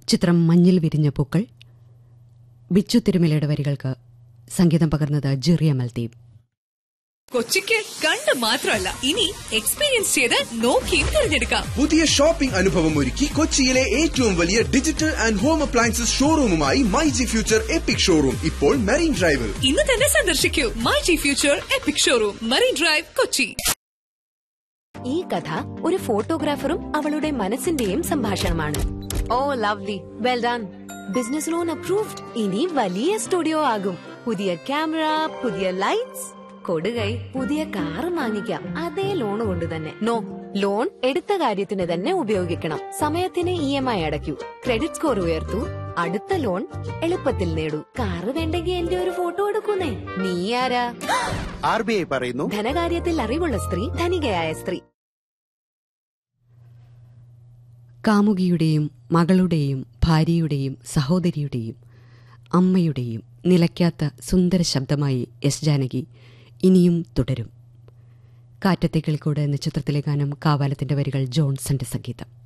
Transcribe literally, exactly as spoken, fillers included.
ചിത്രം മഞ്ഞിൽ വിരിഞ്ഞ പൂക്കൾ. ബിച്ചു തിരുമലയുടെ വരികൾക്ക് സംഗീതം പകർന്നത് ജെറി അമൽദീപ്. കൊച്ചിക്ക് കണ്ട് മാത്രമല്ല, ഇനി എക്സ്പീരിയൻസ് ചെയ്ത് നോക്കിയും തിരഞ്ഞെടുക്കാം. പുതിയ ഷോപ്പിംഗ് അനുഭവം ഒരുക്കി കൊച്ചിയിലെ ഏറ്റവും വലിയ digital and home appliances ഷോറൂമുമായി my G future EPIC showroom ഇപ്പോൾ മറീൻ ഡ്രൈവിൽ. ഇന്ന് തന്നെ സന്ദർശിക്കൂ my G future EPIC showroom, marine drive, Kochi. ഈ കഥ ഒരു ഫോട്ടോഗ്രാഫറും അവളുടെ മനസ്സിന്റെയും സംഭാഷണമാണ്. ഓ lovely, well done. Business loan approved. ഇനി വലിയ സ്റ്റുഡിയോ ആകും. പുതിയ ക്യാമറ, പുതിയ ലൈറ്റ്സ്, കൊടുകൈ, പുതിയ കാർ വാങ്ങിക്കാം. അതേ ലോൺ കൊണ്ട് തന്നെ. നോ, ലോൺ എടുത്ത കാര്യത്തിന് തന്നെ ഉപയോഗിക്കണം. സമയത്തിന് E M I അടയ്ക്കൂ. Credit score ഉയർത്തൂ. അടുത്ത ലോൺ എളുപ്പത്തിൽ നേടൂ. കാറ് വേണ്ടെങ്കിൽ എന്റെ ഒരു ഫോട്ടോ എടുക്കുന്നേ. നീ ആരാ? ആർ ബി ഐ പറയുന്നു, ധനകാര്യത്തിൽ അറിവുള്ള സ്ത്രീ ധനികയായ സ്ത്രീ. കാമുകിയുടെയും മകളുടെയും ഭാര്യയുടെയും സഹോദരിയുടെയും അമ്മയുടെയും നിലയ്ക്കാത്ത സുന്ദര ശബ്ദമായി എസ് ജാനകി ഇനിയും തുടരും. കാറ്റത്തെ കിളിക്കൂട് എന്ന ചിത്രത്തിലെ ഗാനം. കാവാലത്തിന്റെ വരികൾ ജോൺസന്റെ സംഗീതം.